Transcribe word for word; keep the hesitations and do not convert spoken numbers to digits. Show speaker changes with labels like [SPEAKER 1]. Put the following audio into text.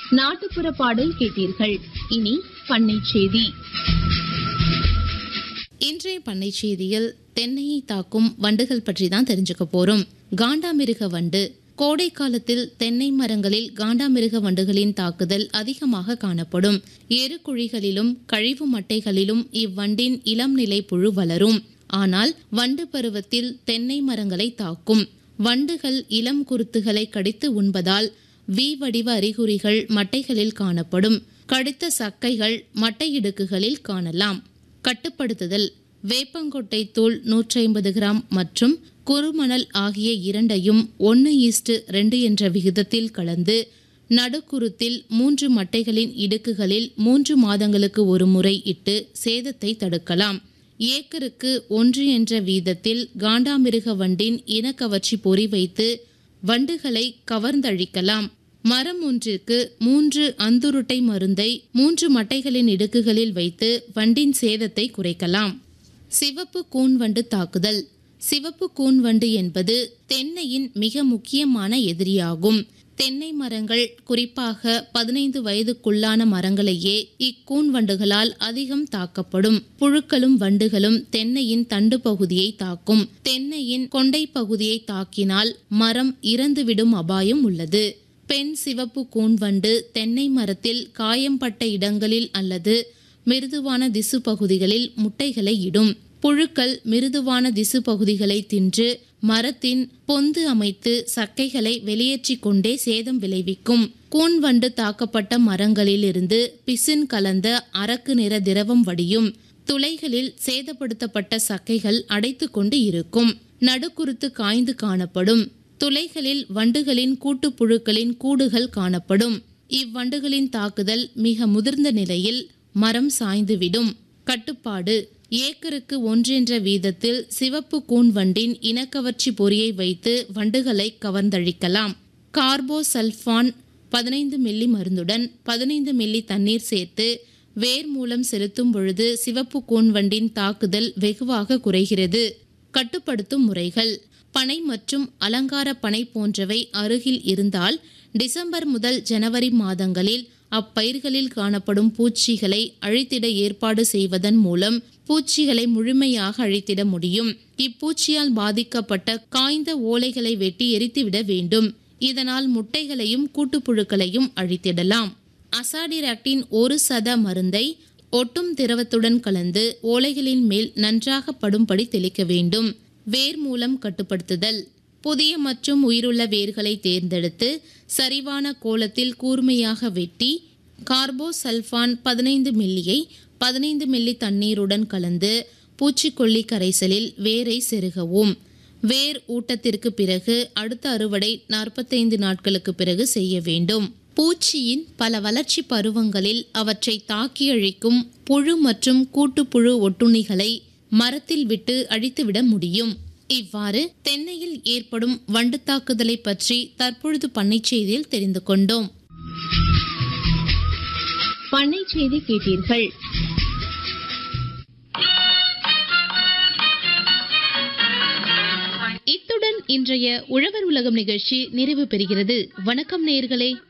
[SPEAKER 1] நாட்டுப்புற பாடல் கேட்டீர்கள். இனி பண்ணை செய்தி.
[SPEAKER 2] இன்றைய பண்ணை செய்தியில் தென்னையை தாக்கும் வண்டுகள் பற்றி தான் தெரிஞ்சுக்க போறோம். காண்டாமிருக வண்டு. கோடை காலத்தில் தென்னை மரங்களில் காண்டாமிருக வண்டுகளின் தாக்குதல் அதிகமாக காணப்படும். எருக்குழிகளிலும் கழிவு மட்டைகளிலும் இவ்வண்டின் இளம் நிலை புழு வளரும். ஆனால் வண்டு பருவத்தில் தென்னை மரங்களை தாக்கும். வண்டுகள் இளம் குருத்துகளை கடித்து உண்பதால் வி வடிவ அறிகுறிகள் மட்டைகளில் காணப்படும். கடித்த சக்கைகள் மட்டை இடுக்குகளில் காணலாம். கட்டுப்படுத்துதல்: வேப்பங்கொட்டை தூள் நூற்றி ஐம்பது கிராம் மற்றும் குறுமணல் ஆகிய இரண்டையும் ஒன்று ஈஸ்டு ரெண்டு என்ற விகிதத்தில் கலந்து நடுக்குருத்தில் மூன்று மட்டைகளின் இடுக்குகளில் மூன்று மாதங்களுக்கு ஒரு முறை இட்டு சேதத்தை தடுக்கலாம். ஏக்கருக்கு ஒன்று என்ற வீதத்தில் காண்டாமிருக வண்டின் இனக்கவர்ச்சி பொறி வைத்து வண்டுகளை கவர்ந்தழிக்கலாம். மரம் ஒன்றிற்கு மூன்று அந்துருட்டை மருந்தை மூன்று மட்டைகளின் இடுக்குகளில் வைத்து வண்டின் சேதத்தை குறைக்கலாம். சிவப்பு கூன்வண்டு தாக்குதல். சிவப்பு கூன்வண்டு என்பது தென்னையின் மிக முக்கியமான எதிரியாகும். தென்னை மரங்கள், குறிப்பாக பதினைந்து வயதுக்குள்ளான மரங்களையே இக்கூன் வண்டுகளால் அதிகம் தாக்கப்படும். புழுக்களும் வண்டுகளும் தென்னையின் தண்டு பகுதியை தாக்கும். தென்னையின் கொண்டை பகுதியை தாக்கினால் மரம் இறந்துவிடும் அபாயம் உள்ளது. பெண் சிவப்பு கூன்வண்டு தென்னை மரத்தில் காயம்பட்ட இடங்களில் அல்லது மிருதுவான திசு பகுதிகளில் முட்டைகளை இடும். புழுக்கள் மிருதுவான திசு பகுதிகளை தின்று மரத்தின் பொந்து அமைத்து சக்கைகளை வெளியேற்றிக் கொண்டே சேதம் விளைவிக்கும். கூன்வண்டு தாக்கப்பட்ட மரங்களில் இருந்து பிசின் கலந்த அரக்கு நிற திரவம் வடியும். துளைகளில் சேதப்படுத்தப்பட்ட சக்கைகள் அடைத்து கொண்டு இருக்கும். நடுக்குருத்து காய்ந்து காணப்படும். துளைகளில் வண்டுகளின் கூட்டுப்புழுக்களின் கூடுகள் காணப்படும். இவ்வண்டுகளின் தாக்குதல் மிக முதிர்ந்த நிலையில் மரம் சாய்ந்துவிடும். கட்டுப்பாடு: ஏக்கருக்கு ஒன்றென்ற வீதத்தில் சிவப்பு கூன்வண்டின் இனக்கவர்ச்சி பொறியை வைத்து வண்டுகளை கவர்ந்தழிக்கலாம். கார்போசல்ஃபான் பதினைந்து மில்லி மருந்துடன் பதினைந்து மில்லி தண்ணீர் சேர்த்து வேர் மூலம் செலுத்தும் பொழுது சிவப்பு கூன்வண்டின் தாக்குதல் வெகுவாக குறைகிறது. கட்டுப்படுத்தும் முறைகள்: பனை மற்றும் அலங்கார பனை போன்றவை அருகில் இருந்தால் டிசம்பர் முதல் ஜனவரி மாதங்களில் அப்பயிர்களில் காணப்படும் பூச்சிகளை அழித்திட ஏற்பாடு செய்வதன் மூலம் பூச்சிகளை முழுமையாக அழித்திட முடியும். இப்பூச்சியால் பாதிக்கப்பட்ட காய்ந்த ஓலைகளை வெட்டி எரித்துவிட வேண்டும். இதனால் முட்டைகளையும் கூட்டுப்புழுக்களையும் அழித்திடலாம். அசாடிராக்டின் ஒரு சத மருந்தை ஒட்டும் திரவத்துடன் கலந்து ஓலைகளின் மேல் நன்றாக படும்படி தெளிக்க வேண்டும். வேர் மூலம் கட்டுப்படுத்துதல்: புதிய மற்றும் உயிருள்ள வேர்களை தேர்ந்தெடுத்து சரிவான கோலத்தில் கூர்மையாக வெட்டி கார்போசல்ஃபான் பதினைந்து மில்லியை பதினைந்து மில்லி தண்ணீருடன் கலந்து பூச்சிக்கொல்லி கரைசலில் வேரை செருகவும். வேர் ஊட்டத்திற்கு பிறகு அடுத்த அறுவடை நாற்பத்தைந்து நாட்களுக்கு பிறகு செய்ய வேண்டும். பூச்சியின் பல வளர்ச்சி பருவங்களில் அவற்றை தாக்கி அழிக்கும் புழு மற்றும் கூட்டுப்புழு ஒட்டுண்ணிகளை மரத்தில் விட்டு அழித்துவிட முடியும். இவ்வாறு தென்னையில் ஏற்படும் வண்டு தாக்குதலை பற்றி தற்பொழுது பண்ணை செய்தியில் தெரிந்து கொண்டோம்.
[SPEAKER 1] பண்ணை செய்தி கேட்டீர்கள்.
[SPEAKER 2] இத்துடன் இன்றைய உழவர் உலகம் நிகழ்ச்சி நிறைவு பெறுகிறது. வணக்கம் நேயர்களே.